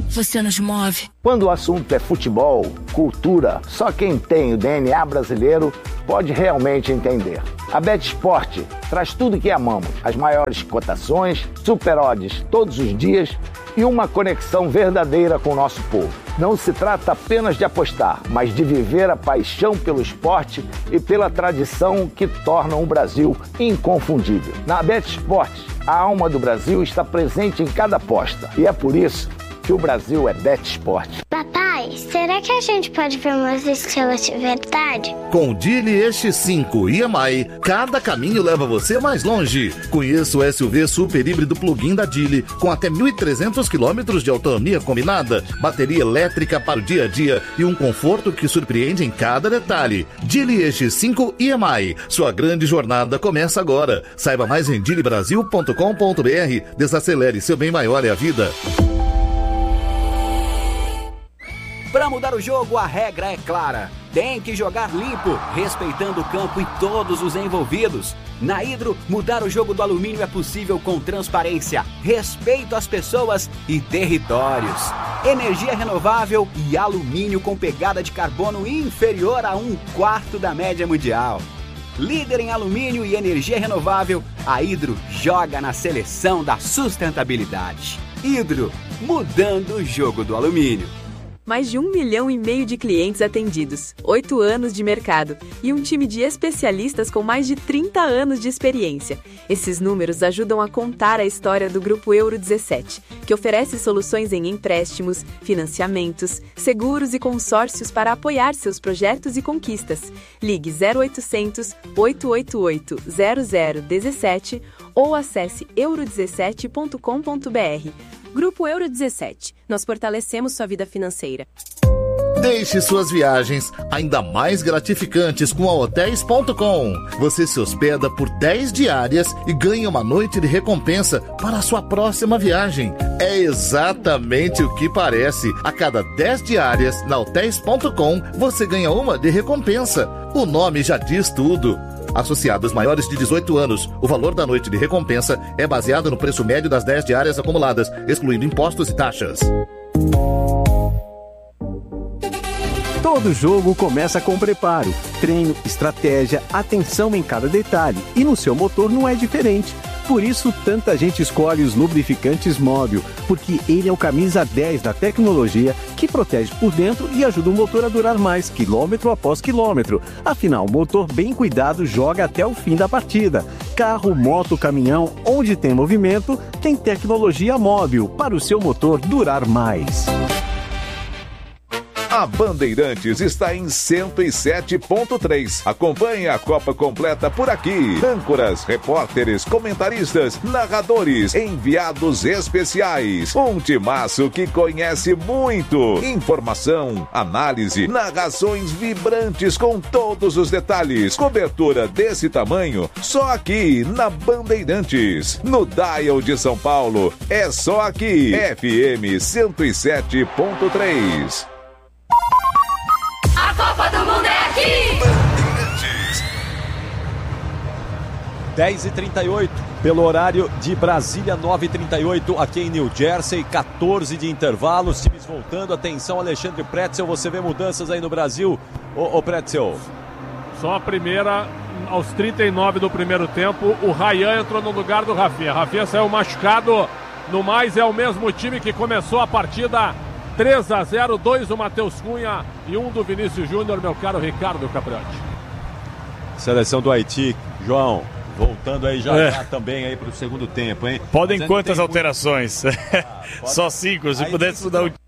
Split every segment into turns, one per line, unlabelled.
você nos move.
Quando o assunto é futebol, cultura, só quem tem o DNA brasileiro pode realmente entender. A BetSport traz tudo que amamos, as maiores cotações, super odds todos os dias e uma conexão verdadeira com o nosso povo. Não se trata apenas de apostar, mas de viver a paixão pelo esporte e pela tradição que tornam o Brasil inconfundível. Na BetSport, a alma do Brasil está presente em cada aposta e é por isso que o Brasil é BetSport.
Papai, será que a gente pode ver umas estrelas de verdade?
Com o Geely EX5 EMI, cada caminho leva você mais longe. Conheça o SUV super híbrido plug-in da Geely, com até 1.300 km de autonomia combinada, bateria elétrica para o dia a dia e um conforto que surpreende em cada detalhe. Geely EX5 EMI, sua grande jornada começa agora. Saiba mais em geelybrasil.com.br. Desacelere, seu bem maior é a vida.
Para mudar o jogo, a regra é clara. Tem que jogar limpo, respeitando o campo e todos os envolvidos. Na Hidro, mudar o jogo do alumínio é possível com transparência, respeito às pessoas e territórios. Energia renovável e alumínio com pegada de carbono inferior a 1/4 da média mundial. Líder em alumínio e energia renovável, a Hidro joga na seleção da sustentabilidade. Hidro, mudando o jogo do alumínio.
Mais de 1,5 milhão de clientes atendidos, 8 anos de mercado e um time de especialistas com mais de 30 anos de experiência. Esses números ajudam a contar a história do Grupo Euro 17, que oferece soluções em empréstimos, financiamentos, seguros e consórcios para apoiar seus projetos e conquistas. Ligue 0800 888 0017 ou acesse euro17.com.br. Grupo Euro 17. Nós fortalecemos sua vida financeira.
Deixe suas viagens ainda mais gratificantes com a Hotels.com. Você se hospeda por 10 diárias e ganha uma noite de recompensa para a sua próxima viagem. É exatamente o que parece. A cada 10 diárias na Hotels.com, você ganha uma de recompensa. O nome já diz tudo. Associados maiores de 18 anos, o valor da noite de recompensa é baseado no preço médio das 10 diárias acumuladas, excluindo impostos e taxas.
Todo jogo começa com preparo, treino, estratégia, atenção em cada detalhe. E no seu motor não é diferente. Por isso, tanta gente escolhe os lubrificantes Móbil, porque ele é o camisa 10 da tecnologia que protege por dentro e ajuda o motor a durar mais, quilômetro após quilômetro. Afinal, o motor bem cuidado joga até o fim da partida. Carro, moto, caminhão, onde tem movimento, tem tecnologia Móbil para o seu motor durar mais.
A Bandeirantes está em 107.3. Acompanhe a Copa completa por aqui. Âncoras, repórteres, comentaristas, narradores, enviados especiais. Um timaço que conhece muito. Informação, análise, narrações vibrantes com todos os detalhes. Cobertura desse tamanho, só aqui na Bandeirantes. No Dial de São Paulo, é só aqui. FM 107.3.
A Copa do Mundo é aqui!
10h38, pelo horário de Brasília, 9h38, aqui em New Jersey, 14 de intervalo, os times voltando, atenção, Alexandre Pretzel, você vê mudanças aí no Brasil, ô Pretzel?
Só a primeira, aos 39 do primeiro tempo, o Ryan entrou no lugar do Rafinha, Rafinha saiu machucado, no mais é o mesmo time que começou a partida. 3-0, 2 do Matheus Cunha e 1 do Vinícius Júnior, meu caro Ricardo Capriotti.
Seleção do Haiti, João, voltando aí já também aí para o segundo tempo, hein?
Podem quantas alterações? Só 5, se pudesse mudar o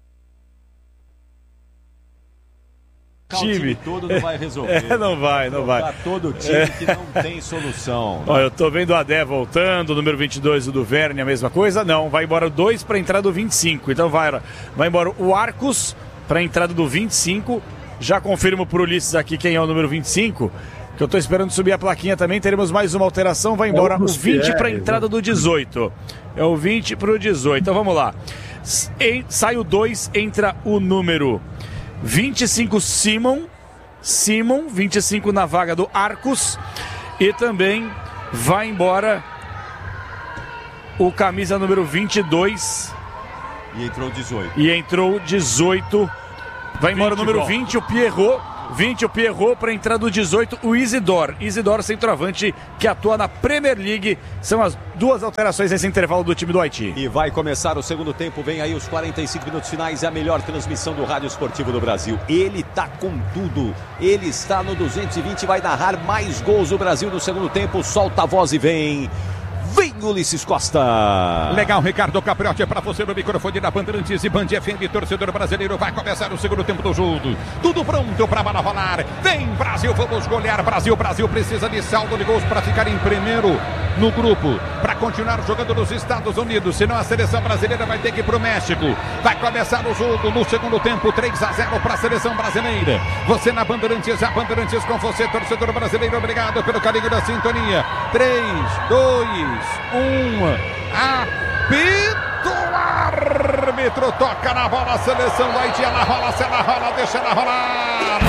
time
todo não vai resolver.
Não vai.
Todo time que não tem solução.
Olha, eu tô vendo o Adé voltando, o número 22, o do Verne, a mesma coisa. Não, vai embora o 2 para a entrada do 25. Então vai embora o Arcos para a entrada do 25. Já confirmo pro Ulisses aqui quem é o número 25, que eu tô esperando subir a plaquinha também. Teremos mais uma alteração. Vai embora o 20 para a entrada do 18. É o 20 pro 18. Então vamos lá. Sai o 2, entra o número 25, Simon, 25 na vaga do Arcos. E também vai embora o camisa número 22,
E entrou 18.
E entrou 18. Vai embora o número 20, o Pierrot. 20 o Pierrot para entrar do 18 o Isidore centroavante que atua na Premier League. São as duas alterações nesse intervalo do time do Haiti.
E vai começar o segundo tempo, vem aí os 45 minutos finais, é a melhor transmissão do Rádio Esportivo do Brasil. Ele tá com tudo, ele está no 220, vai narrar mais gols do Brasil no segundo tempo, solta a voz e vem Ulisses Costa.
Legal, Ricardo Capriotti, é pra você no microfone da Bandeirantes e Band FM, torcedor brasileiro. Vai começar o segundo tempo do jogo. Tudo pronto pra bola rolar. Vem, Brasil, vamos golear. Brasil precisa de saldo de gols pra ficar em primeiro no grupo, pra continuar jogando nos Estados Unidos. Senão a seleção brasileira vai ter que ir pro México. Vai começar o jogo no segundo tempo, 3-0 pra seleção brasileira. Você na Bandeirantes, a Bandeirantes com você, torcedor brasileiro. Obrigado pelo carinho da sintonia. 3, 2, 1, apito, árbitro toca na bola, a seleção do Haiti, ela rola, se ela rola, deixa ela rolar.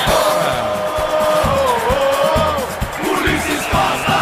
Ulisses Costa.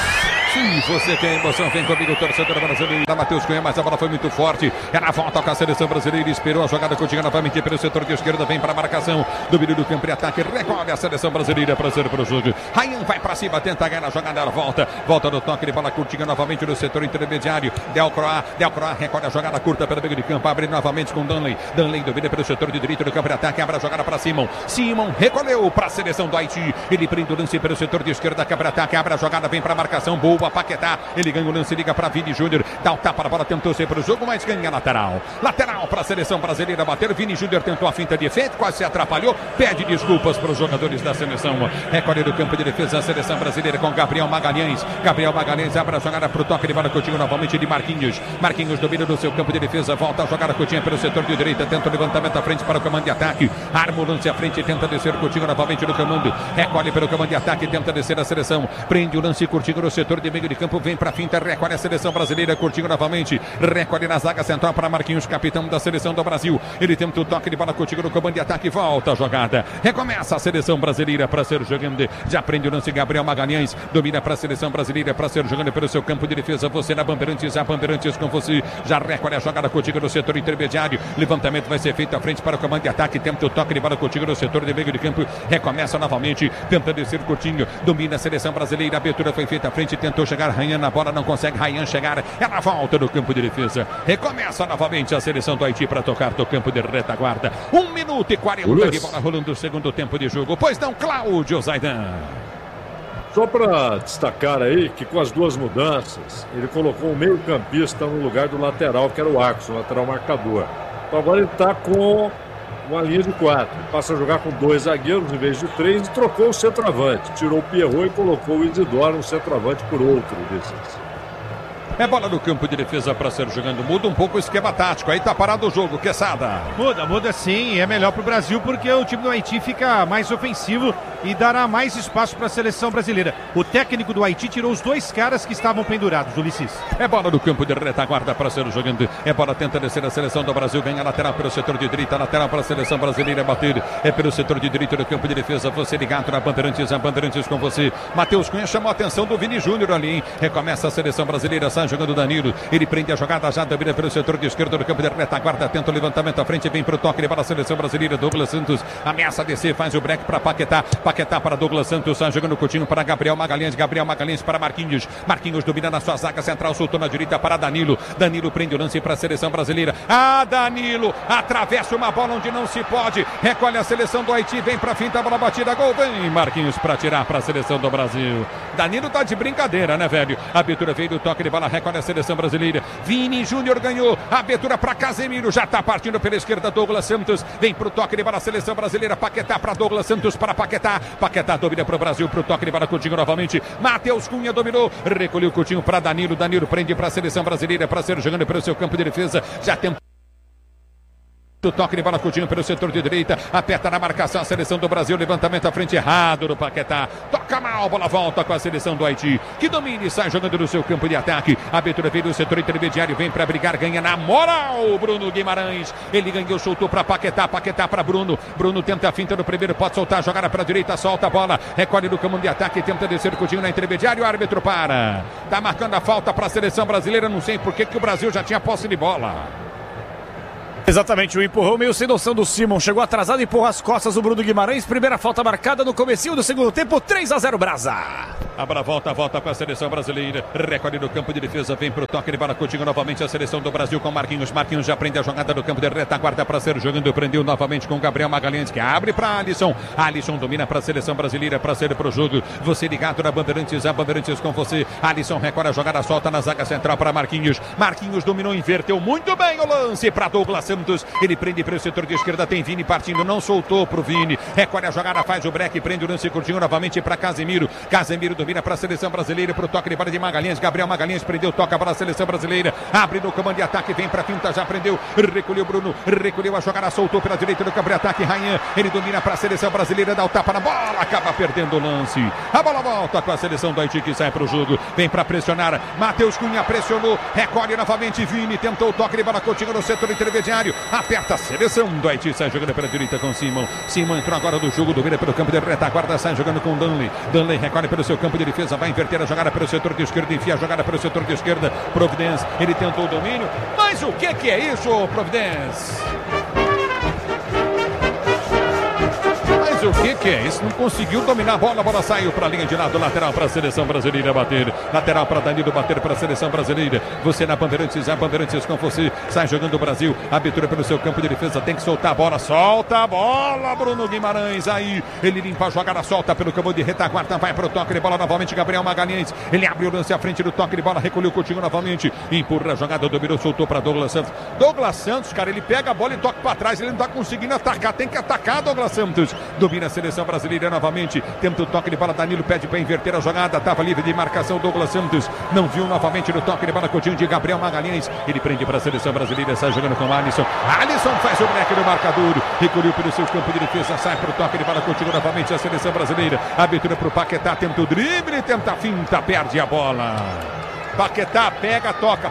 Se você tem emoção, vem comigo, torcedor brasileiro. Matheus Cunha, mas a bola foi muito forte. Ela volta com a seleção brasileira. Esperou a jogada continua novamente pelo setor de esquerda. Vem para a marcação do meio do campo e ataque. Recolhe a seleção brasileira para ser para o jogo. Ryan vai para cima, tenta ganhar a jogada. Ela volta no toque de bola curtinha novamente no setor intermediário. Del Croix recolhe a jogada curta pelo meio de campo. Abre novamente com Danley. Danley domina pelo setor de direito do campo de ataque. Abre a jogada para Simon. Simon recolheu para a seleção do Haiti. Ele prende o lance pelo setor de esquerda. Campo de ataque. Abre a jogada, vem para a marcação. Boa, Paquetá. Ele ganha o lance, liga para Vini Júnior. Dá o tapa na bola, tentou ser para o jogo, mas ganha lateral. Lateral para a seleção brasileira bater. Vini Júnior tentou a finta de efeito, quase se atrapalhou. Pede desculpas para os jogadores da seleção. Recolhe do campo de defesa a seleção brasileira com Gabriel Magalhães. Gabriel Magalhães abre a jogada para o toque de bola Coutinho novamente de Marquinhos. Marquinhos domina do seu campo de defesa. Volta a jogada Coutinho pelo setor de direita. Tenta o levantamento à frente para o comando de ataque. Arma o lance à frente e tenta descer Coutinho novamente no comando. Recolhe pelo comando de ataque. Tenta descer a seleção. Prende o lance Coutinho no setor de meio de campo. Vem para a finta. Recolhe a seleção brasileira. Coutinho novamente. Recolhe na zaga central para Marquinhos, capitão da seleção do Brasil. Ele tenta o toque de bola Coutinho no comando de ataque. Volta a jogada. Recomeça a seleção brasileira para ser jogando. Já prende o lance Gabriel Magalhães. Domina para a seleção brasileira para ser jogando pelo seu campo de defesa. Você na Bandeirantes, a Bandeirantes com você. Já recolhe a jogada Coutinho no setor intermediário. Levantamento vai ser feito à frente para o comando de ataque. Tenta o toque de bola Coutinho no setor de meio de campo. Recomeça novamente. Tenta descer Coutinho. Domina a seleção brasileira. A abertura foi feita à frente. Tentou chegar Ryan na bola. Não consegue Ryan chegar. Ela volta no campo de defesa. Recomeça novamente a seleção do Haiti para tocar do campo de retaguarda. 1 minuto e 40 de bola rolando o segundo tempo de jogo. Pois não, Cláudio Zaidan.
Só para destacar aí que com as duas mudanças, ele colocou um meio-campista no lugar do lateral, que era o Arcos, o lateral marcador. Então agora ele está com uma linha de 4. Passa a jogar com 2 zagueiros em vez de 3 e trocou o centroavante. Tirou o Pierrot e colocou o Isidore, um centroavante por outro desses.
É bola no campo de defesa para ser jogando. Muda um pouco o esquema tático. Aí tá parado o jogo. Quesada.
Muda sim. É melhor pro Brasil porque o time do Haiti fica mais ofensivo e dará mais espaço para a seleção brasileira. O técnico do Haiti tirou os 2 caras que estavam pendurados, Ulisses.
É bola no campo de retaguarda para ser jogando. É bola, tenta descer a seleção do Brasil. Ganha lateral pelo setor de direita. Lateral para a seleção brasileira bater. É pelo setor de direita do campo de defesa. Você ligado na Bandeirantes. A Bandeirantes com você. Matheus Cunha chamou a atenção do Vini Júnior ali, hein? Recomeça a seleção brasileira. Sai jogando Danilo. Ele prende a jogada. Já domina pelo setor de esquerda do campo de retaguarda. Tenta o levantamento à frente. Vem para o toque de bola a seleção brasileira. Douglas Santos ameaça descer. Faz o break para Paquetá. Paquetá para Douglas Santos. Sai jogando Coutinho para Gabriel Magalhães. Gabriel Magalhães para Marquinhos. Marquinhos domina na sua zaga central. Soltou na direita para Danilo. Danilo prende o lance para a seleção brasileira. Danilo atravessa uma bola onde não se pode. Recolhe a seleção do Haiti. Vem para a finta. Bola batida. Gol. Vem Marquinhos para tirar para a seleção do Brasil. Danilo tá de brincadeira, né, velho? A abertura veio do toque de bola. Recolhe a seleção brasileira. Vini Júnior ganhou. A abertura para Casemiro. Já tá partindo pela esquerda. Douglas Santos. Vem pro toque de bola a seleção brasileira. Paquetá para Douglas Santos para Paquetá. Paquetá domina pro Brasil. Pro toque de bola Coutinho novamente. Matheus Cunha dominou. Recolheu Coutinho para Danilo. Danilo prende para a seleção brasileira para ser jogando pelo seu campo de defesa. Já tem o toque de bola Coutinho pelo setor de direita. Aperta na marcação a seleção do Brasil. Levantamento à frente errado do Paquetá. Toca mal, bola volta com a seleção do Haiti, que domina e sai jogando no seu campo de ataque. A abertura veio do setor intermediário. Vem para brigar, ganha na moral Bruno Guimarães. Ele ganhou, soltou para Paquetá. Paquetá para Bruno. Bruno tenta a finta no primeiro, pode soltar, jogada para a direita, solta a bola. Recolhe no comando de ataque, tenta descer o Coutinho na intermediário. O árbitro para. Tá marcando a falta para a seleção brasileira. Não sei por que o Brasil já tinha posse de bola.
Exatamente, o empurrão meio sem noção do Simon. Chegou atrasado e empurrou as costas do Bruno Guimarães. Primeira falta marcada no comecinho do segundo tempo. 3-0 Brasa.
Abra volta com a seleção brasileira. Recolhe no campo de defesa, vem pro toque de bola. Coutinho novamente a seleção do Brasil com Marquinhos. Marquinhos já prende a jogada do campo de retaguarda para ser jogando. Prendeu novamente com Gabriel Magalhães, que abre para Alisson. Alisson domina para a seleção brasileira para ser pro jogo. Você ligado na Bandeirantes, a Bandeirantes com você. Alisson recolhe a jogada, solta na zaga central para Marquinhos. Marquinhos dominou, inverteu muito bem o lance para Douglas Santos. Ele prende para o setor de esquerda, tem Vini partindo, não soltou pro Vini. Recolhe a jogada, faz o break, prende o lance curtinho novamente para Casemiro. Casemiro domina para a seleção brasileira, pro toque de bola de Magalhães. Gabriel Magalhães prendeu, toca para a seleção brasileira. Abre no comando de ataque, vem para a finta, já prendeu. Recolheu Bruno, recolheu a jogada, soltou pela direita do campo de ataque. Rainha, ele domina para a seleção brasileira, dá o tapa na bola, acaba perdendo o lance. A bola volta com a seleção do Haiti que sai pro jogo. Vem para pressionar. Matheus Cunha pressionou, recolhe novamente. Vini tentou o toque de bola, Coutinho no setor intermediário. Aperta a seleção do Haiti, sai jogando pela direita com Simon. Simon entrou agora do jogo, domina pelo campo de retaguarda, sai jogando com Danley. Danley recolhe pelo seu campo de defesa, vai inverter a jogada pelo setor de esquerda, enfia a jogada pelo setor de esquerda. Providence, ele tentou o domínio, mas o que é isso, Providence? O que é isso? Não conseguiu dominar a bola saiu para a linha de lado, lateral para a seleção brasileira bater, lateral para Danilo bater para a seleção brasileira. Você na Bandeirantes, a Bandeirantes com você, sai jogando o Brasil, abertura pelo seu campo de defesa, tem que soltar a bola, solta a bola, Bruno Guimarães, aí ele limpa a jogada, solta pelo campo de retaguarda, vai para o toque de bola novamente, Gabriel Magalhães, ele abre o lance à frente do toque de bola, recolheu o Coutinho novamente, empurra a jogada, dominou, soltou para Douglas Santos. Douglas Santos, cara, ele pega a bola e toca para trás, ele não está conseguindo atacar, tem que atacar Douglas Santos. Domina a seleção brasileira novamente, tenta o toque de bola, Danilo pede para inverter a jogada, estava livre de marcação Douglas Santos, não viu novamente no toque de bola, Coutinho de Gabriel Magalhães, ele prende para a seleção brasileira, sai jogando com Alisson. Alisson faz o break no marcador, recolheu pelo seu campo de defesa, sai para o toque de bola, Coutinho novamente a seleção brasileira, abertura para o Paquetá, tenta o drible, tenta a finta, perde a bola. Paquetá, pega, toca,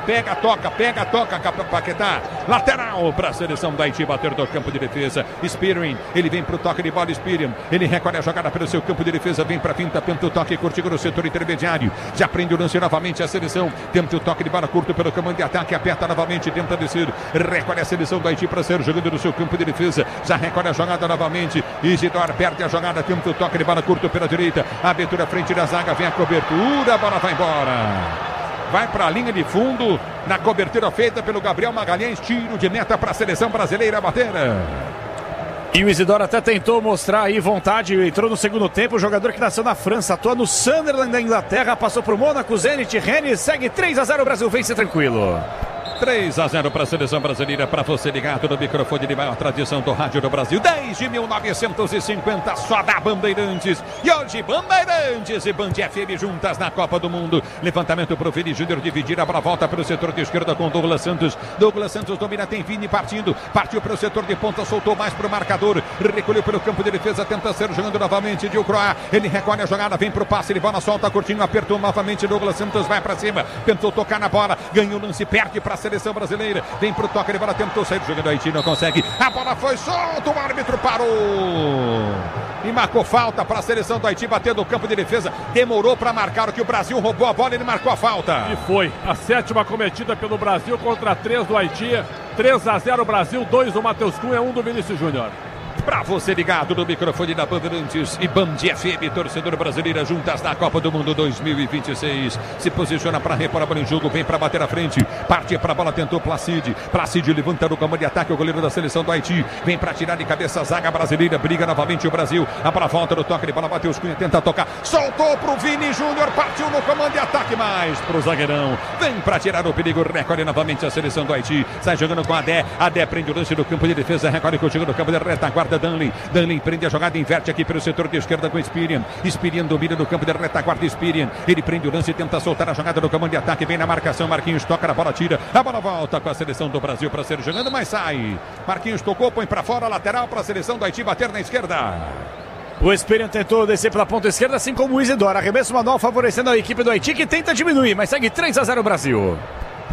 Paquetá, lateral para a seleção do Haiti, bater do campo de defesa, Spirin, ele vem para o toque de bola, Spirin, ele recolhe a jogada pelo seu campo de defesa, vem para a finta, tenta o toque curtinho no setor intermediário, já prende o lance novamente a seleção, tenta o toque de bola curto pelo comando de ataque, aperta novamente, tenta descer, recolhe a seleção do Haiti para ser jogando no seu campo de defesa, já recolhe a jogada novamente, Isidoro perde a jogada, tenta o toque de bola curto pela direita, abertura à frente da zaga, vem a cobertura, a bola vai embora. Vai para a linha de fundo, na cobertura feita pelo Gabriel Magalhães, tiro de meta para a seleção brasileira bater.
E o Isidoro até tentou mostrar aí vontade, entrou no segundo tempo, o jogador que nasceu na França, atua no Sunderland da Inglaterra, passou para o Mônaco, Zenit, Rennes, segue 3-0, o Brasil vence tranquilo.
3-0 para a seleção brasileira, para você ligado no microfone de maior tradição do rádio do Brasil, desde 1950, só da Bandeirantes. E hoje Bandeirantes e Band FM juntas na Copa do Mundo. Levantamento para o Vini Júnior dividir, a bola volta pelo setor de esquerda com Douglas Santos. Douglas Santos domina, tem Vini partindo, partiu para o setor de ponta, soltou mais para o marcador, recolheu pelo campo de defesa, tenta ser jogando novamente de Ucroa. Ele recolhe a jogada, vem para o passe, ele bola solta, curtinho, apertou novamente, Douglas Santos vai para cima, tentou tocar na bola, ganhou o lance, perde para a seleção brasileira, vem pro toque de bola, tentou sair do jogo do Haiti, não consegue, a bola foi solta, o árbitro parou e marcou falta para a seleção do Haiti, batendo o campo de defesa, demorou para marcar, o que o Brasil roubou a bola, ele marcou a falta.
E foi a 7ª cometida pelo Brasil contra 3 do Haiti, 3-0 Brasil, 2 do Matheus Cunha, 1 do Vinícius Júnior.
Para você ligado no microfone da Bandeirantes e Band FM, torcedor brasileira juntas na Copa do Mundo 2026. Se posiciona para repor a bola em jogo, vem para bater à frente, parte para a bola, tentou Placide levanta no comando de ataque, o goleiro da seleção do Haiti, vem para tirar de cabeça a zaga brasileira, briga novamente o Brasil, a bola volta no toque de bola, Matheus Cunha tenta tocar, soltou para o Vini Júnior, partiu no comando de ataque, mais para o zagueirão, vem para tirar o perigo, recolhe novamente a seleção do Haiti, sai jogando com a Adé prende o lance do campo de defesa, recolhe contigo no campo de retaguarda, Danley prende a jogada, inverte aqui pelo setor de esquerda com Spirin domina no campo de retaguarda, Spirin, ele prende o lance e tenta soltar a jogada no comando de ataque, vem na marcação, Marquinhos toca na bola, tira, a bola volta com a seleção do Brasil para ser jogando, mas sai, Marquinhos tocou, põe para fora, lateral para a seleção do Haiti bater na esquerda.
O Spirin tentou descer pela ponta esquerda, assim como o Isidoro, arremesso manual favorecendo a equipe do Haiti, que tenta diminuir, mas segue 3-0 Brasil.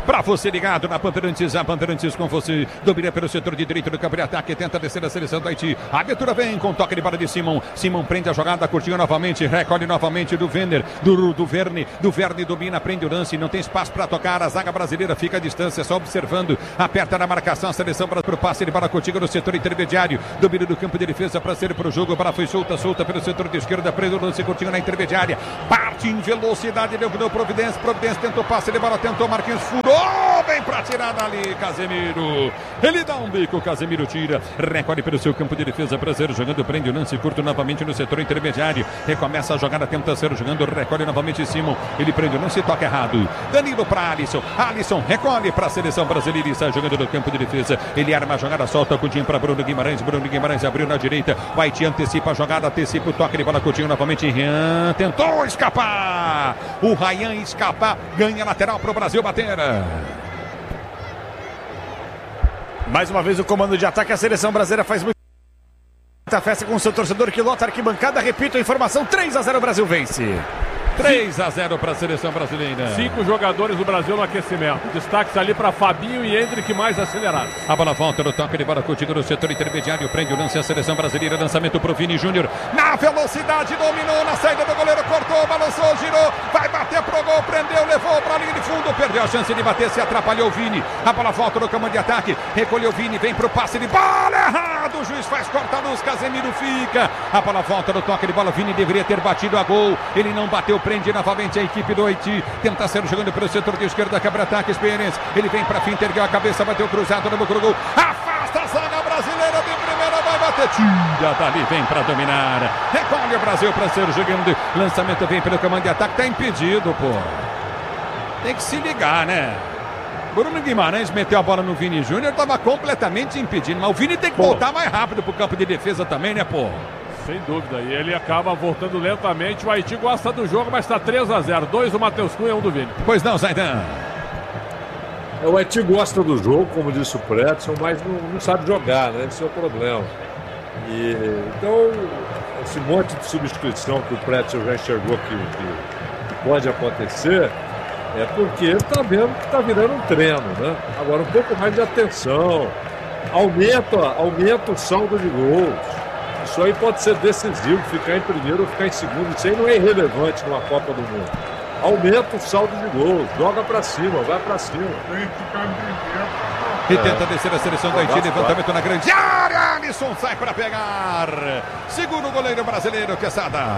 Pra você ligado na Bandeirantes, a Bandeirantes com você. Domina pelo setor de direito do campo de ataque, tenta descer a seleção do Haiti. A abertura vem com toque de bola de Simon. Simon prende a jogada, curtiu novamente, recolhe novamente do Werner, do Verne. Do Verne domina, prende o lance, não tem espaço para tocar. A zaga brasileira fica à distância, só observando. Aperta na marcação a seleção para o passe de bola contigo no setor intermediário. Domínio do campo de defesa para ser para o jogo. A bola foi solta pelo setor de esquerda. Prende o lance, curtinho na intermediária. Parte em velocidade, deu Providência. Providência tentou passe de bola, tentou Marquinhos, furou, bem pra tirar dali, Casemiro. Ele dá um bico, Casemiro tira. Recolhe pelo seu campo de defesa para ser jogando. Prende o lance curto novamente no setor intermediário. Recomeça a jogada, tenta ser jogando. Recolhe novamente Simon. Ele prende o lance e toca errado. Danilo para Alisson. Alisson recolhe para a seleção brasileira e sai jogando no campo de defesa. Ele arma a jogada, solta Coutinho para Bruno Guimarães. Bruno Guimarães abriu na direita. O Haiti antecipa a jogada, antecipa o toque de bola. Coutinho novamente. Rian tentou escapar. O Ryan escapa. Ganha lateral para o Brasil bater.
Mais uma vez o comando de ataque. A seleção brasileira faz muita festa com o seu torcedor que lota a arquibancada. Repito a informação: 3-0 o Brasil vence.
3-0 para a seleção brasileira.
5 jogadores do Brasil no aquecimento. Destaques ali para Fabinho e Endrick mais acelerados.
A bola volta no toque de bola contigo no setor intermediário. Prende o lance a seleção brasileira. Lançamento para o Vini Júnior. Na velocidade, dominou na saída do goleiro. Cortou, balançou, girou. Vai bater pro gol. Prendeu, levou para a linha de fundo. Perdeu a chance de bater, se atrapalhou o Vini. A bola volta no campo de ataque. Recolheu o Vini, vem pro passe de bola. Errado. O juiz faz corta-luz. Casemiro fica. A bola volta no toque de bola. Vini deveria ter batido a gol. Ele não bateu. Prende novamente a equipe do Haiti. Tenta ser jogando pelo setor de esquerda. Quebra-ataque, Experiência. Ele vem pra frente, ergueu a cabeça, bateu cruzado no gol. Afasta a zaga brasileira de primeira, vai bater. Tira dali, vem pra dominar. Recolhe o Brasil pra ser jogando. Lançamento vem pelo comando de ataque. Tá impedido, pô. Tem que se ligar, né? Bruno Guimarães meteu a bola no Vini Júnior. Tava completamente impedido. Mas o Vini tem que voltar mais rápido pro campo de defesa também, né, pô?
Sem dúvida, e ele acaba voltando lentamente. O Haiti gosta do jogo, mas está 3-0. 2 do Matheus Cunha, 1 do Vini.
Pois não, Zaidan.
O Haiti gosta do jogo, como disse o Pretzel, mas não sabe jogar, né? Esse é o problema. Então, esse monte de substituição que o Pretzel já enxergou que pode acontecer, é porque ele está vendo que está virando um treino, né? Agora, um pouco mais de atenção. Aumenta o saldo de gols. Isso aí pode ser decisivo, ficar em primeiro ou ficar em segundo. Isso aí não é irrelevante numa Copa do Mundo. Aumenta o saldo de gols, joga pra cima, vai pra cima.
E tenta descer a seleção do Haiti, levantamento na grande área. Alisson sai para pegar. Segura o goleiro brasileiro, Quesada.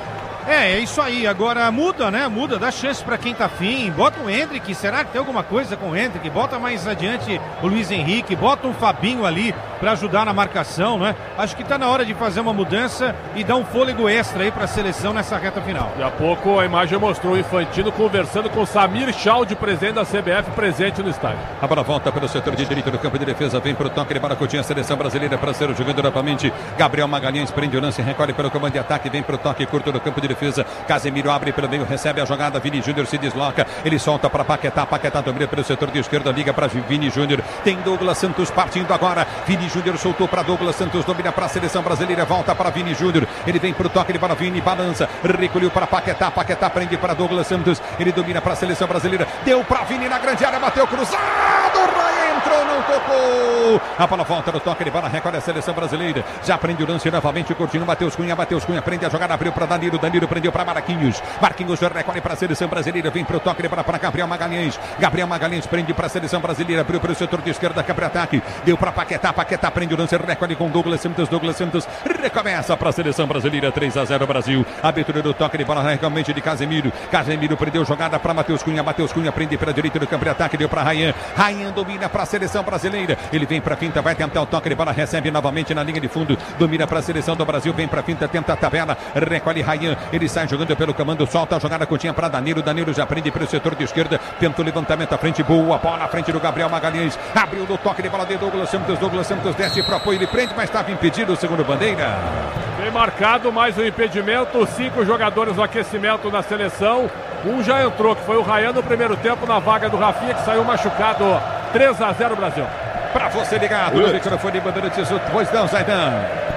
É isso aí, agora muda, né? Muda, dá chance pra quem tá afim. Bota o Endrick, será que tem alguma coisa com o Endrick? Bota mais adiante o Luiz Henrique, bota um Fabinho ali pra ajudar na marcação, né? Acho que tá na hora de fazer uma mudança e dar um fôlego extra aí pra seleção nessa reta final.
Daqui a pouco a imagem mostrou o Infantino conversando com o Samir Chaldi, presidente da CBF, presente no estádio.
A bola volta pelo setor de direito do campo de defesa, vem pro toque de bola, Coutinho, a seleção brasileira para ser jogando novamente. Gabriel Magalhães prende o lance, recolhe pelo comando de ataque, vem pro toque curto do campo de defesa. Casemiro abre pelo meio, recebe a jogada. Vini Júnior se desloca, ele solta para Paquetá. Paquetá domina pelo setor de esquerda, liga para Vini Júnior. Tem Douglas Santos partindo agora. Vini Júnior soltou para Douglas Santos, domina para a seleção brasileira, volta para Vini Júnior. Ele vem pro toque de bola, Vini balança, recolheu para Paquetá. Paquetá prende para Douglas Santos, ele domina para a seleção brasileira. Deu para Vini na grande área, bateu cruzado. Entrou, não tocou. A bola volta no toque de bola, recolhe a seleção brasileira. Já prende o lance novamente, curtindo Matheus Cunha prende a jogada, abriu para Danilo. Danilo prendeu para Marquinhos. Marquinhos recolhe para a seleção brasileira, vem para o toque de bola para Gabriel Magalhães. Gabriel Magalhães prende para a seleção brasileira, abriu para o setor de esquerda, quebra ataque. Deu para Paquetá. Paquetá prende o lance, recolhe com Douglas Santos. Douglas Santos recomeça para a seleção brasileira, 3-0 Brasil. Abertura do toque de bola realmente de Casemiro. Casemiro prendeu jogada para Matheus Cunha. Matheus Cunha prende para a direita do campo de ataque, deu para Ryan. Ryan domina para a seleção brasileira. Ele vem para a finta, vai tentar o toque de bola, recebe novamente na linha de fundo, domina para a seleção do Brasil, vem para a finta, tenta a tabela, recolhe Ryan. Ele sai jogando pelo comando, solta a jogada, Coutinho para Danilo. Danilo já prende pelo setor de esquerda, tenta o levantamento à frente, boa bola à frente do Gabriel Magalhães. Abriu no toque de bola de Douglas Santos. Douglas Santos desce para apoio, ele prende, mas estava impedido, segundo bandeira.
Bem marcado, mais um impedimento. 5 jogadores no aquecimento da seleção. Um já entrou, que foi o Ryan no primeiro tempo, na vaga do Rafinha, que saiu machucado. 3-0 Brasil.
Para você ligado no microfone Bandeirantes, pois não, Zaidan.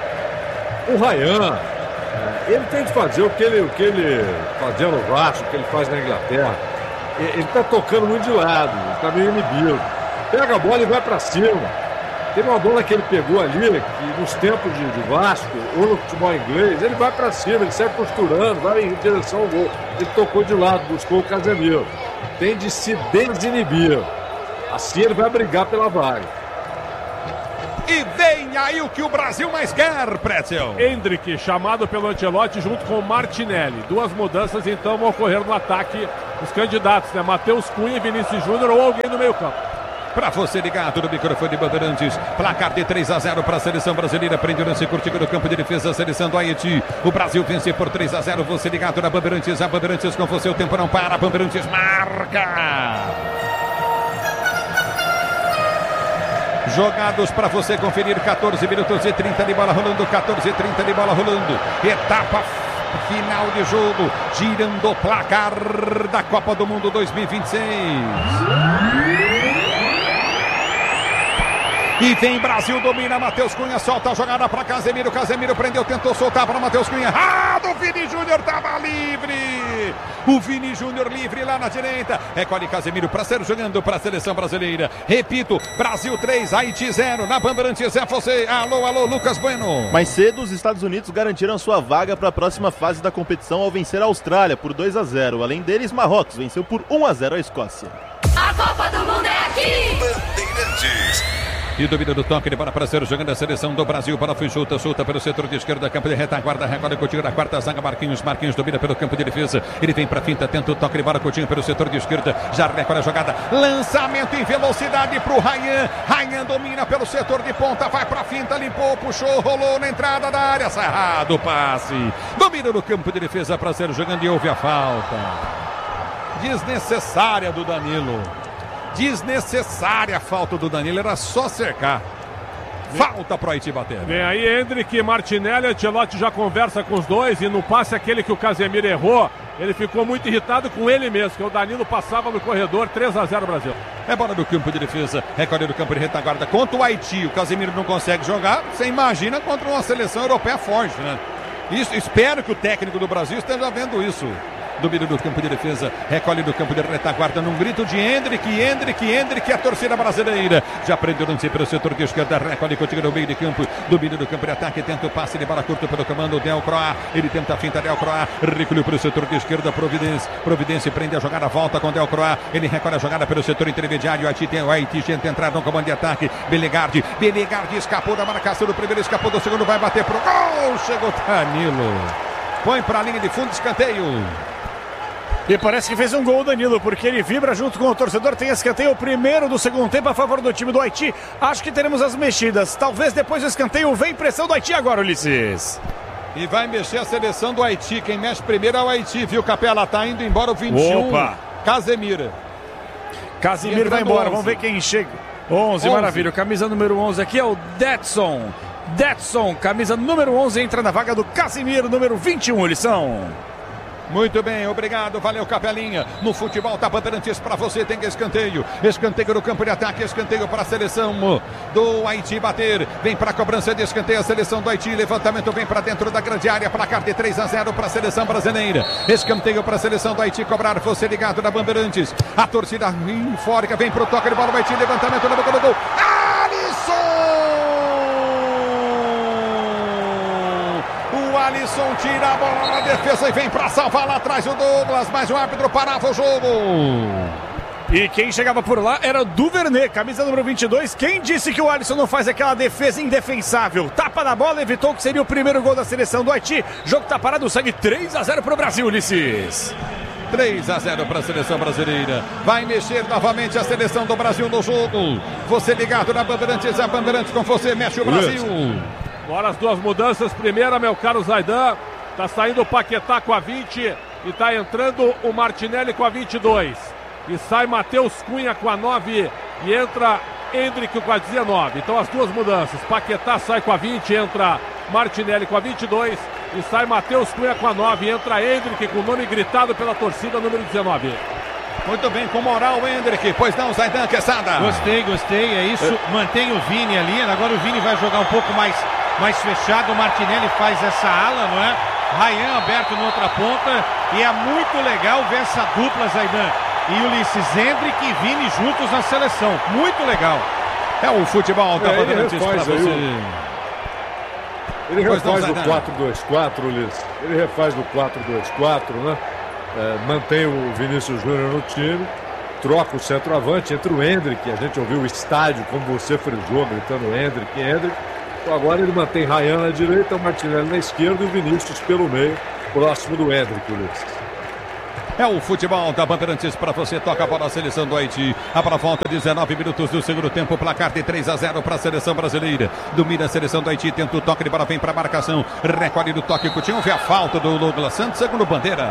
O Ryan, ele tem que fazer o que ele fazia no Vasco, o que ele faz na Inglaterra. ele tá tocando muito de lado, tá meio inibido. Pega a bola e vai pra cima. Teve uma bola que ele pegou ali, que nos tempos de Vasco, ou no futebol inglês, ele vai pra cima, ele sai costurando, vai em direção ao gol. Ele tocou de lado, buscou o Casemiro. Tem de se desinibir. Assim ele vai brigar pela vaga.
E vem aí o que o Brasil mais quer, Pretzel.
Endrick, chamado pelo Ancelotti junto com Martinelli. 2 mudanças então vão ocorrer no ataque dos candidatos, né? Matheus Cunha e Vinícius Júnior ou alguém no meio campo.
Para você ligado no microfone Bandeirantes, placar de 3-0 para a seleção brasileira, prende o lance curtido no campo de defesa, a seleção do Haiti. O Brasil vence por 3-0, você ligado na Bandeirantes, a Bandeirantes com você, o tempo não para, a Bandeirantes marca. Jogados para você conferir, 14 minutos e 30 de bola rolando, 14 e 30 de bola rolando, etapa final de jogo, girando o placar da Copa do Mundo 2026. E vem Brasil, domina, Matheus Cunha, solta a jogada para Casemiro, Casemiro prendeu, tentou soltar para Matheus Cunha, o Vini Júnior estava livre, o Vini Júnior livre lá na direita, recolhe Casemiro para ser jogando para a seleção brasileira, repito, Brasil 3, Haiti 0, na Bandeirantes é você, alô, Lucas Bueno.
Mais cedo, os Estados Unidos garantiram sua vaga para a próxima fase da competição ao vencer a Austrália por 2-0, além deles, Marrocos venceu por 1-0 a Escócia.
A Copa do Mundo é aqui!
Bandeirantes.
E domina do toque de bola para ser jogando a seleção do Brasil. Bola foi solta pelo setor de esquerda, campo de retaguarda, recolhe Coutinho na quarta zaga, Marquinhos domina pelo campo de defesa. Ele vem para finta, tenta o toque de bola, Coutinho pelo setor de esquerda, já recolhe a jogada, lançamento em velocidade para o Ryan domina pelo setor de ponta, vai para finta, limpou, puxou, rolou na entrada da área, cerrado o passe. Domina no campo de defesa para ser jogando e houve a falta desnecessária do Danilo. Desnecessária a falta do Danilo, era só cercar. Falta pro Haiti bater.
Vem aí Endrick, Martinelli, Ancelotti já conversa com os dois e no passe aquele que o Casemiro errou, ele ficou muito irritado com ele mesmo, que o Danilo passava no corredor, 3-0 Brasil.
É bola do campo de defesa, recolhe do campo de retaguarda contra o Haiti, o Casemiro não consegue jogar, você imagina contra uma seleção europeia forte, né? Isso, espero que o técnico do Brasil esteja vendo isso. Domínio do campo de defesa, recolhe do campo de retaguarda num grito de Endrick, a torcida brasileira. Já prendeu lance pelo setor de esquerda, recolhe contigo no meio de campo. Domínio do campo de ataque, tenta o passe de bola curta pelo comando Del Croix. Ele tenta a finta, Del Croix, recolheu para o setor de esquerda, Providência prende a jogada, volta com Del Croix. Ele recolhe a jogada pelo setor intermediário. O Haiti tenta entrar no comando de ataque. Belegardi escapou da marcação do primeiro, escapou do segundo, vai bater pro gol. Chegou Danilo, põe para a linha de fundo, escanteio.
E parece que fez um gol o Danilo, porque ele vibra junto com o torcedor. Tem escanteio, o primeiro do segundo tempo a favor do time do Haiti. Acho que teremos as mexidas. Talvez depois do escanteio vem pressão do Haiti agora, Ulisses.
E vai mexer a seleção do Haiti. Quem mexe primeiro é o Haiti, viu, Capela? Tá indo embora o 21.
Opa!
Casemiro
vai embora, 11. Vamos ver quem chega. 11, maravilha. Camisa número 11 aqui é o Detson, camisa número 11, entra na vaga do Casemiro, número 21, lição.
Muito bem, obrigado, valeu Capelinha. No futebol tá Bandeirantes para você, tem escanteio no campo de ataque, escanteio para a seleção do Haiti bater, vem para a cobrança de escanteio a seleção do Haiti, levantamento vem para dentro da grande área, placar de 3-0 para a seleção brasileira, escanteio para a seleção do Haiti cobrar, você ligado na Bandeirantes, a torcida eufórica, vem pro toque de bola do Haiti, levantamento na boca do gol, Alisson tira a bola na defesa e vem para salvar lá atrás o Douglas, mas o árbitro parava o jogo.
E quem chegava por lá era o Duvernay, camisa número 22. Quem disse que o Alisson não faz aquela defesa indefensável? Tapa na bola, evitou que seria o primeiro gol da seleção do Haiti. Jogo tá parado, segue 3-0 para o Brasil, Ulisses.
3-0 para a seleção brasileira. Vai mexer novamente a seleção do Brasil no jogo. Você ligado na Bandeirantes, a Bandeirantes com você, mexe o Brasil.
Agora as duas mudanças. Primeira, meu caro Zaidan, tá saindo o Paquetá com a 20 e tá entrando o Martinelli com a 22. E sai Matheus Cunha com a 9 e entra Endrick com a 19. Então as duas mudanças. Paquetá sai com a 20, entra Martinelli com a 22 e sai Matheus Cunha com a 9 e entra Endrick com o nome gritado pela torcida, número 19.
Muito bem, com moral o Endrick, pois não, Zaidan, Quesada.
Gostei, é isso, mantém o Vini ali, agora o Vini vai jogar um pouco mais fechado, o Martinelli faz essa ala, não é? Ryan aberto na outra ponta, e é muito legal ver essa dupla, Zaidan, E Ulisses, Hendrick e Vini juntos na seleção. Muito legal.
É o futebol da Bandeirantes para você.
Ele refaz do 4-2-4, Ulisses. Ele refaz do 4-2-4, né? Mantém o Vinícius Júnior no time. Troca o centroavante entre o Hendrick. A gente ouviu o estádio, como você frisou, gritando Hendrick. Então agora ele mantém Ryan na direita, o Martinelli na esquerda e o Vinícius pelo meio, próximo do Hendrick, Ulisses.
É o futebol da Bandeirantes para você. Toca a bola a seleção do Haiti. A bola volta, 19 minutos do segundo tempo. Placar de 3-0 para a seleção brasileira. Domina a seleção do Haiti. Tenta o toque de bola, vem para a marcação. Recolhe do toque. Coutinho vê a falta do Douglas Santos. Segundo bandeira.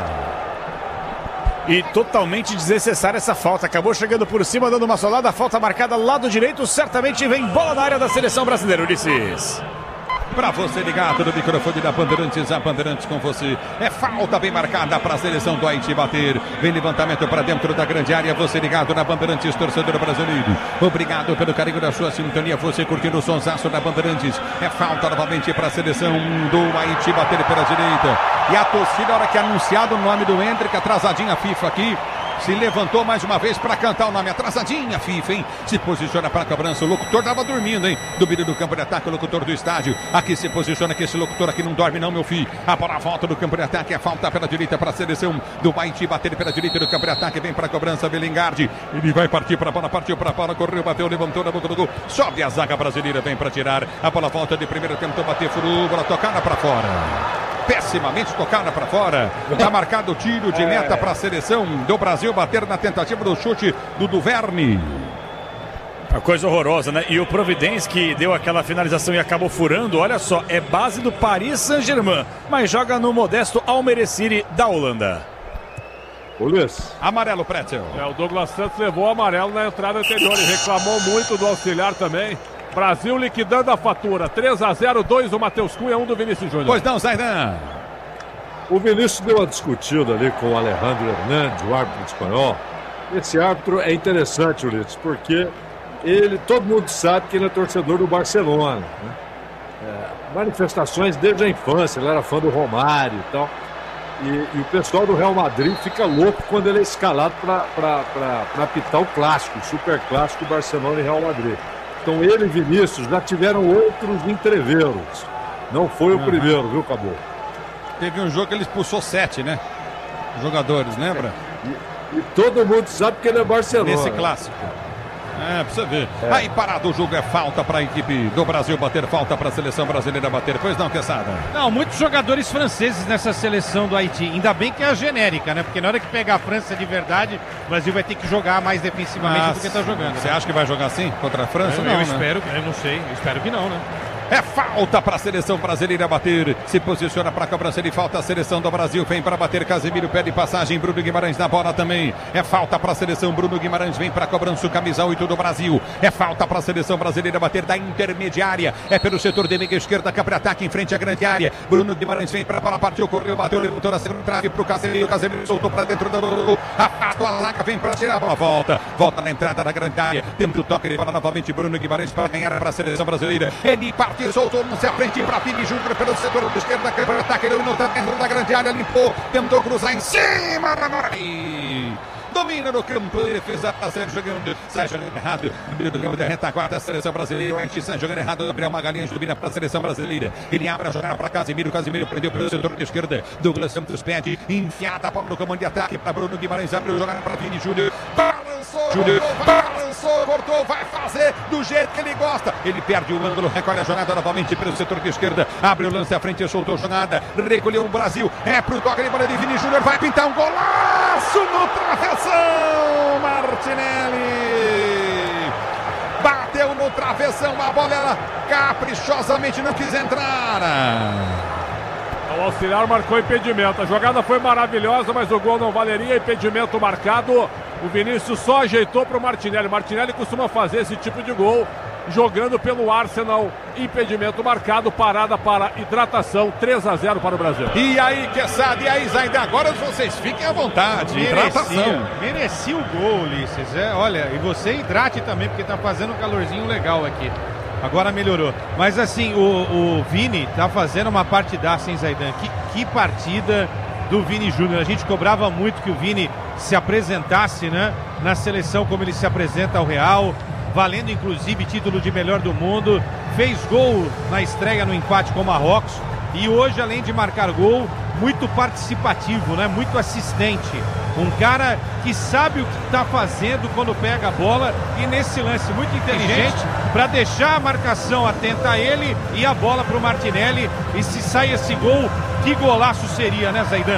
E totalmente desnecessária essa falta. Acabou chegando por cima, dando uma solada. Falta marcada lado direito. Certamente vem bola na área da seleção brasileira, Ulisses.
Para você ligado no microfone da Bandeirantes, a Bandeirantes com você. É falta bem marcada para a seleção do Haiti bater. Vem levantamento para dentro da grande área. Você ligado na Bandeirantes, torcedor brasileiro. Obrigado pelo carinho da sua sintonia. Você curtindo o sonsaço da Bandeirantes. É falta novamente para a seleção do Haiti bater pela direita. E a torcida, na hora que é anunciado o nome do Hendrick, atrasadinha a FIFA aqui. Se levantou mais uma vez para cantar o nome. Atrasadinha, FIFA, hein? Se posiciona para a cobrança. O locutor estava dormindo, hein? Do meio do campo de ataque, o locutor do estádio. Aqui se posiciona, que esse locutor aqui não dorme não, meu filho. A bola volta do campo de ataque. É falta pela direita para a seleção do Haiti. Bater pela direita do campo de ataque. Vem para a cobrança, Bellingardi. Ele vai partir para a bola, partiu para a bola. Correu, bateu, levantou na boca do gol. Sobe a zaga brasileira, vem para tirar. A bola volta de primeiro, tentou bater, furou, bola tocada para fora. Pessimamente tocada para fora. Está marcado o tiro de meta para a seleção do Brasil bater na tentativa do chute do Duverne.
Uma coisa horrorosa, né? E o Providence, que deu aquela finalização e acabou furando, olha só, é base do Paris Saint-Germain, mas joga no modesto Almere City da Holanda.
Ulisses.
Amarelo, Pretzel.
O Douglas Santos levou o amarelo na entrada anterior e reclamou muito do auxiliar também. Brasil liquidando a fatura. 3-0, 2 do Matheus Cunha, 1 do Vinícius Júnior.
Pois não, Zaidan.
O Vinícius deu uma discutida ali com o Alejandro Hernandes, o árbitro espanhol. Esse árbitro é interessante, Ulisses, porque todo mundo sabe que ele é torcedor do Barcelona, né? Manifestações desde a infância, ele era fã do Romário e tal. E o pessoal do Real Madrid fica louco quando ele é escalado para apitar o clássico, o super clássico Barcelona e Real Madrid. Então ele e Vinícius já tiveram outros entreveros. Não foi o primeiro, viu, Caboclo?
Teve um jogo que ele expulsou 7, né? Jogadores, lembra?
E todo mundo sabe que ele é Barcelona.
Nesse clássico. Pra você ver. Aí parado o jogo, é falta para a equipe do Brasil bater, falta para a seleção brasileira bater. Pois não, Quesada?
Não, muitos jogadores franceses nessa seleção do Haiti. Ainda bem que é a genérica, né? Porque na hora que pegar a França de verdade, o Brasil vai ter que jogar mais defensivamente do que está jogando.
Você acha que vai jogar assim contra a França?
Eu espero, eu não sei, eu espero que não, né?
É falta para a seleção brasileira bater. Se posiciona para a cobrança de falta. A seleção do Brasil vem para bater. Casemiro pede passagem. Bruno Guimarães na bola também. É falta para a seleção. Bruno Guimarães vem para a cobrança. O camisa 8 do Brasil. É falta para a seleção brasileira bater da intermediária. É pelo setor de meia esquerda. Capra ataque em frente à grande área. Bruno Guimarães vem para a bola. Partiu, correu, bateu, levantou na segunda trave para o Casemiro. Casemiro soltou para dentro do. Afasta a zaga. Vem para tirar a bola. Volta na entrada da grande área. Tenta o toque. Ele fala novamente. Bruno Guimarães para ganhar para a seleção brasileira. Ele parte. Soltou, não se frente para Vini Júnior pelo setor de esquerda, quebra ataque, ele não está dentro da grande área, limpou, tentou cruzar em cima da Morari. Domina no campo de defesa para Sérgio jogando. Sai jogando errado. No meio do campo da retaguarda, a seleção brasileira. O Haiti sai jogando errado. Gabriel Magalhães domina para a seleção brasileira. Ele abre a jogada para Casemiro. Casemiro prendeu pelo setor de esquerda. Douglas Santos pede. Enfiada a bola no comando de ataque para Bruno Guimarães. Abre a jogada para Vini Júnior. Balançou, cortou. Vai fazer do jeito que ele gosta. Ele perde o ângulo. Recolhe a jogada novamente pelo setor de esquerda. Abre o lance à frente. Soltou a jogada. Recolheu o Brasil. É pro toque de bola de Vini Júnior. Vai pintar um golaço no travessão. Martinelli bateu no travessão, a bola ela caprichosamente não quis entrar.
O auxiliar marcou impedimento, a jogada foi maravilhosa, mas o gol não valeria, impedimento marcado. O Vinícius só ajeitou para o Martinelli. Martinelli costuma fazer esse tipo de gol jogando pelo Arsenal. Impedimento marcado, parada para hidratação, 3-0 para o Brasil.
E aí, Quesada, e aí, Zaidan, agora vocês fiquem à vontade. Hidratação.
Merecia o gol, Ulisses. Olha, e você hidrate também, porque tá fazendo um calorzinho legal aqui. Agora melhorou. Mas assim, o Vini tá fazendo uma partidaça, hein, Zaidan? Que partida do Vini Júnior. A gente cobrava muito que o Vini se apresentasse, né, na seleção como ele se apresenta ao Real, valendo inclusive título de melhor do mundo, fez gol na estreia no empate com o Marrocos e hoje, além de marcar gol, muito participativo, né, muito assistente, um cara que sabe o que está fazendo quando pega a bola e nesse lance muito inteligente para deixar a marcação atenta a ele e a bola para o Martinelli, e se sai esse gol, que golaço seria, né, Zaidan?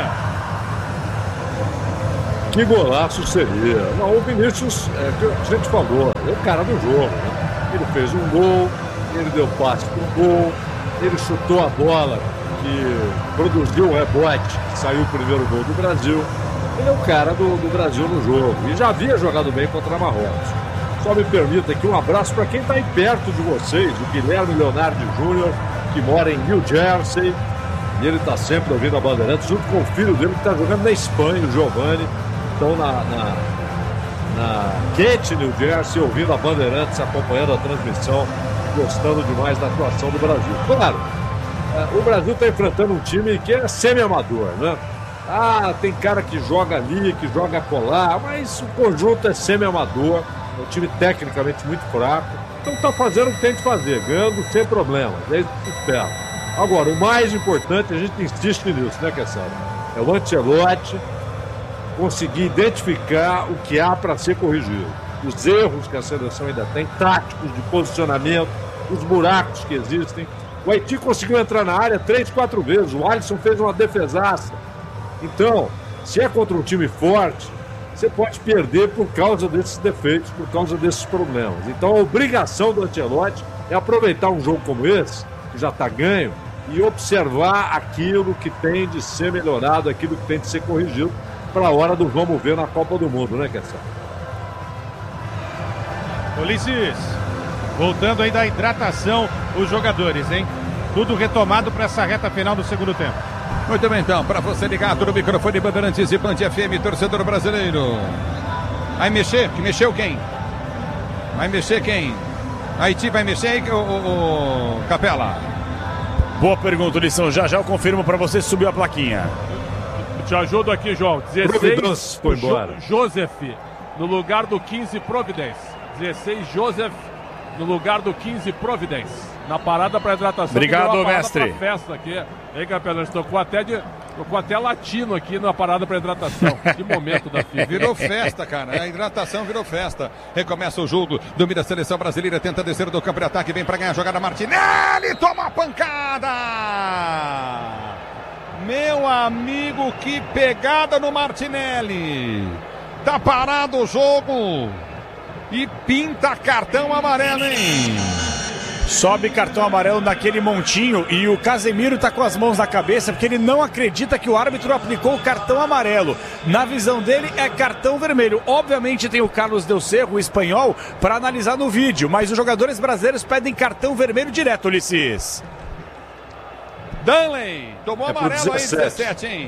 Que golaço seria. Não, o Vinícius, que a gente falou, é o cara do jogo, né? Ele fez um gol, ele deu passe pro gol, ele chutou a bola que produziu o rebote, saiu o primeiro gol do Brasil. Ele é o cara do Brasil no jogo e já havia jogado bem contra Marrocos. Só me permita aqui um abraço para quem está aí perto de vocês, o Guilherme Leonardo Júnior, que mora em New Jersey, e ele está sempre ouvindo a Bandeirantes, junto com o filho dele que está jogando na Espanha, o Giovanni. Estão na Kent, New Jersey, ouvindo a Bandeirantes, acompanhando a transmissão, gostando demais da atuação do Brasil. Claro, o Brasil está enfrentando um time que é semi-amador, né? Tem cara que joga ali, que joga colar, mas o conjunto é semi-amador, é um time tecnicamente muito fraco, então está fazendo o que tem que fazer, ganhando sem problemas, é isso que espera. Agora, o mais importante, a gente insiste nisso, né, Kessara? É o Ancelotti conseguir identificar o que há para ser corrigido. Os erros que a seleção ainda tem, táticos de posicionamento, os buracos que existem. O Haiti conseguiu entrar na área 3-4 vezes, o Alisson fez uma defesaça. Então, se é contra um time forte, você pode perder por causa desses defeitos, por causa desses problemas. Então, a obrigação do Ancelotti é aproveitar um jogo como esse, que já está ganho, e observar aquilo que tem de ser melhorado, aquilo que tem de ser corrigido, para a hora do vamos ver na Copa do Mundo, né, Kessel?
Ulisses, voltando aí da hidratação, os jogadores, hein? Tudo retomado para essa reta final do segundo tempo.
Muito bem, então, para você ligado no microfone Bandeirantes e Band FM, torcedor brasileiro. Vai mexer? Que mexeu quem? Vai mexer quem? Haiti vai mexer aí, o Capela?
Boa pergunta, Lição. Já eu confirmo para você, subiu a plaquinha.
Te ajudo aqui, João. 16,
foi embora.
Joseph, no lugar do 15, Providence. 16, Joseph, no lugar do 15, Providence. Na parada para hidratação.
Obrigado, mestre.
Festa aqui. Hein, Capelão? Tocou até latino aqui na parada para hidratação. Que momento da FIFA.
Virou festa, cara. A hidratação virou festa. Recomeça o jogo. Domina a seleção brasileira. Tenta descer do campo de ataque. Vem para ganhar a jogada. Martinelli toma a pancada. Meu amigo, que pegada no Martinelli. Tá parado o jogo. E pinta cartão amarelo, hein?
Sobe cartão amarelo naquele montinho e o Casemiro tá com as mãos na cabeça porque ele não acredita que o árbitro aplicou o cartão amarelo. Na visão dele é cartão vermelho. Obviamente tem o Carlos Del Cerro, o espanhol, para analisar no vídeo, mas os jogadores brasileiros pedem cartão vermelho direto, Ulisses.
Danley tomou amarelo aí, 17, hein?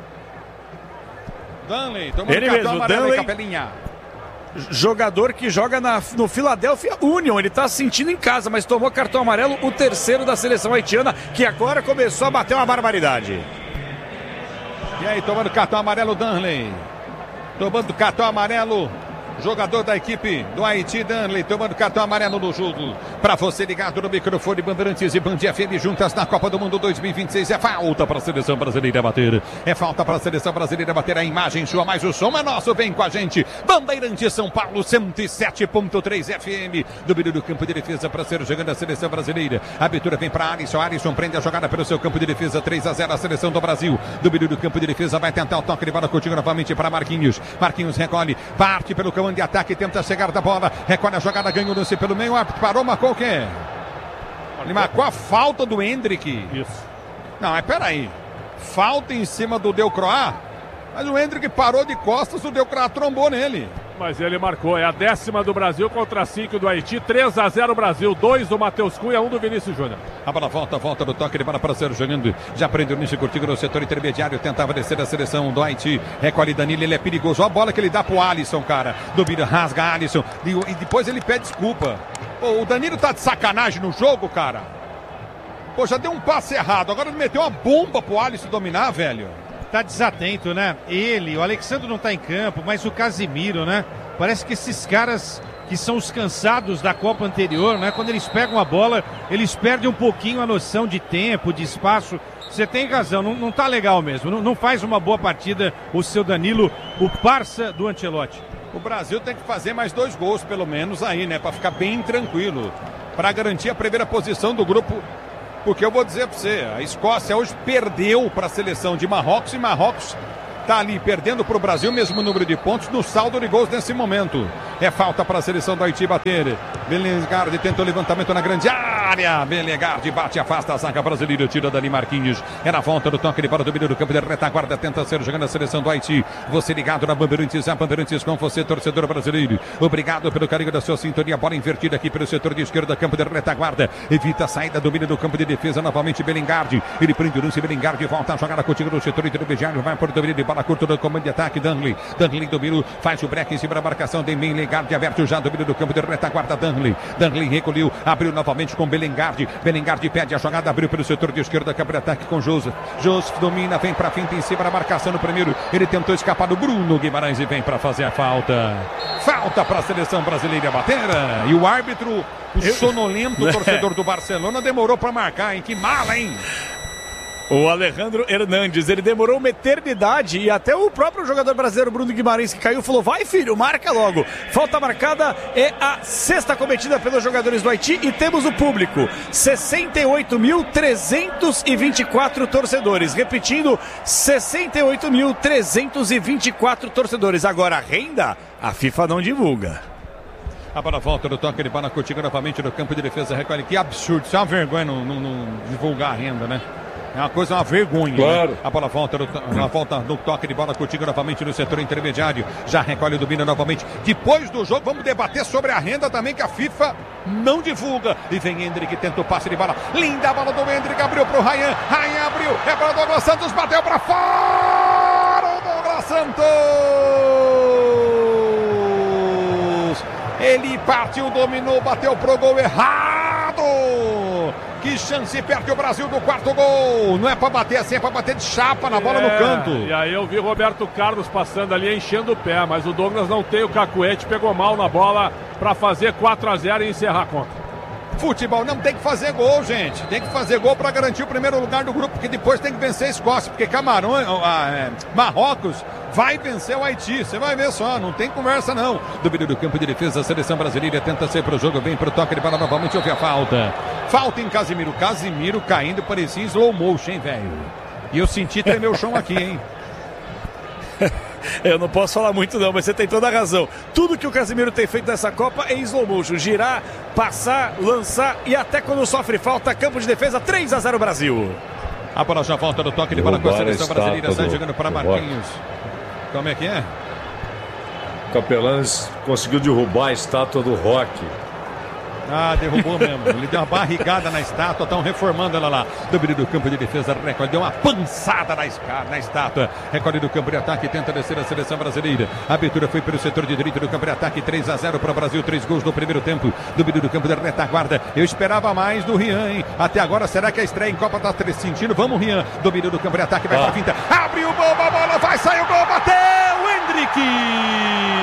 Danley tomou
ele
cartão
mesmo,
amarelo
Danley,
em Capelinha.
Jogador que joga no Philadelphia Union, ele tá sentindo em casa, mas tomou cartão amarelo, o terceiro da seleção haitiana, que agora começou a bater uma barbaridade.
E aí, tomando cartão amarelo, Danley. Tomando cartão amarelo, jogador da equipe do Haiti, Danley, tomando cartão amarelo no jogo. Para você ligado no microfone Bandeirantes e Band FM juntas na Copa do Mundo 2026. É falta para a seleção brasileira bater. É falta para a seleção brasileira bater. A imagem sua, mas o som é nosso. Vem com a gente. Bandeirantes São Paulo 107.3 FM. Domínio do campo de defesa para ser jogando a seleção brasileira. A abertura vem para Alisson. Alisson prende a jogada pelo seu campo de defesa. 3-0 a seleção do Brasil. Domínio do campo de defesa. Vai tentar o toque de bola contigo novamente para Marquinhos. Marquinhos recolhe. Parte pelo campo de ataque, tenta chegar da bola, recolhe a jogada, ganha o lance pelo meio, parou, marcou o quê? Ele marcou a falta do Hendrick.
Isso.
Não, mas peraí, falta em cima do Delcroix, mas o Hendrick parou de costas, o Delcroix trombou nele.
Mas ele marcou, é a 10ª do Brasil contra 5 do Haiti, 3-0 Brasil, 2 do Matheus Cunha, 1 do Vinícius Júnior.
A bola volta do toque de bola para ser jogando, já prendeu o Nicho Curtigo no setor intermediário, tentava descer a seleção do Haiti, recolhe Danilo, ele é perigoso, olha a bola que ele dá pro Alisson, cara, domina, rasga Alisson, e depois ele pede desculpa. Pô, o Danilo tá de sacanagem no jogo, cara. Pô, já deu um passe errado, agora ele meteu uma bomba pro Alisson dominar, velho.
tá desatento, né? Ele, o Alexandre não tá em campo, mas o Casimiro, né? Parece que esses caras que são os cansados da Copa anterior, né? Quando eles pegam a bola, eles perdem um pouquinho a noção de tempo, de espaço. Você tem razão, não tá legal mesmo. Não faz uma boa partida o seu Danilo, o parça do Ancelotti.
O Brasil tem que fazer mais 2 gols, pelo menos, aí, né? Pra ficar bem tranquilo. Pra garantir a primeira posição do grupo. Porque eu vou dizer pra você, a Escócia hoje perdeu pra seleção de Marrocos e Marrocos tá ali perdendo para o Brasil, mesmo número de pontos no saldo de gols nesse momento. É falta para a seleção do Haiti bater. Belengard tenta o levantamento na grande área. Belengard bate, afasta a zaga brasileira, tira dali Marquinhos. É na volta do toque, ele para o domínio do campo de retaguarda, tenta ser jogando a seleção do Haiti. Você ligado na Bandeirantes, a Bandeirantes com você, torcedor brasileiro. Obrigado pelo carinho da sua sintonia. Bola invertida aqui pelo setor de esquerda, campo de retaguarda. Evita a saída, domínio do campo de defesa, novamente Belengard. Ele prende o lance, Belengard volta a jogada contigo no setor intermediário, vai por domínio de bola curta do comando de ataque, Danley domínio, faz o break em cima da marcação de Belengard, aberto já, domínio do campo de retaguarda, Danley recolheu, abriu novamente com Belengard pede a jogada, abriu pelo setor de esquerda, campo de ataque com Joseph domina, vem pra frente em cima da marcação no primeiro, ele tentou escapar do Bruno Guimarães e vem pra fazer a falta pra seleção brasileira bater, e o árbitro, o sonolento torcedor do Barcelona, demorou pra marcar, hein, que mala, hein?
O Alejandro Hernandes, ele demorou uma eternidade e até o próprio jogador brasileiro Bruno Guimarães que caiu falou, vai filho, marca logo. Falta marcada é a 6ª cometida pelos jogadores do Haiti e temos o público, 68.324 torcedores, repetindo, 68.324 torcedores. Agora a renda, a FIFA não divulga.
A bola volta do toque, ele para contigo novamente no campo de defesa, recolhe, que absurdo, isso é uma vergonha não divulgar a renda, né? É uma coisa, uma vergonha.
Claro.
Né? A bola volta no toque de bola contigo novamente no setor intermediário. Já recolhe o domínio novamente. Depois do jogo, vamos debater sobre a renda também, que a FIFA não divulga. E vem Hendrick, tenta o passe de bola. Linda a bola do Hendrick, abriu pro Ryan. Ryan abriu, é para o Douglas Santos, bateu para fora. O Douglas Santos. Ele partiu, dominou, bateu pro gol errado. Que chance perde o Brasil do 4º gol. Não é pra bater assim, é pra bater de chapa na bola no canto.
E aí eu vi o Roberto Carlos passando ali, enchendo o pé. Mas o Douglas não tem o cacuete, pegou mal na bola pra fazer 4-0 e encerrar a conta.
Futebol não tem que fazer gol, gente. Tem que fazer gol para garantir o primeiro lugar do grupo, porque depois tem que vencer a Escócia, porque Marrocos vai vencer o Haiti. Você vai ver só, não tem conversa não. Domínio do campo de defesa, a seleção brasileira tenta sair pro jogo, vem pro toque de bola novamente, houve a falta. Falta em Casimiro. Casimiro caindo, parecia em slow motion, hein, velho? E eu senti tremer o chão aqui, hein?
Eu não posso falar muito não, mas você tem toda a razão. Tudo que o Casimiro tem feito nessa Copa é em slow motion. Girar, passar, lançar e até quando sofre falta, campo de defesa, 3-0 Brasil.
A bola já volta do toque de bola com a seleção brasileira. Sai jogando para Marquinhos. Como é que é?
Capelães conseguiu derrubar a estátua do Roque.
Ah, derrubou mesmo. Ele deu uma barrigada na estátua, estão reformando ela lá. Domínio do campo de defesa, recolhe, deu uma pançada na estátua. Recolhe do campo de ataque, tenta descer a seleção brasileira. A abertura foi pelo setor de direito do campo de ataque, 3-0 para o Brasil, 3 gols no primeiro tempo. Domínio do campo de retaguarda. Eu esperava mais do Rian, hein? Até agora, será que a estreia em Copa tá sentindo? Vamos, Rian. Domínio do campo de ataque, vai pra finta. Abriu o gol, a bola vai sair o gol, bateu! Hendrick!